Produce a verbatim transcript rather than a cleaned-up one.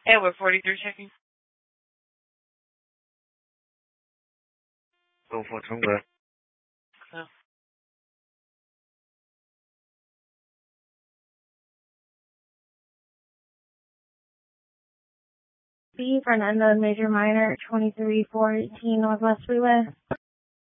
Edward forty-three checking. Go for Chengde. Oh. B, Fernando, Major Minor, twenty-three four eighteen Northwest Freeway.